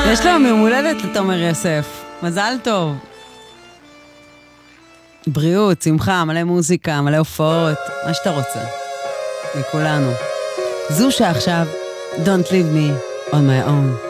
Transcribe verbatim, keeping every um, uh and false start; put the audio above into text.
יש לו יום הולדת לתומר יוסף. מזל טוב. בריאות, שמחה, מלא מוזיקה, מלא הופעות, מה שאתה רוצה. לכולנו. זו שעכשיו, Don't leave me on my own.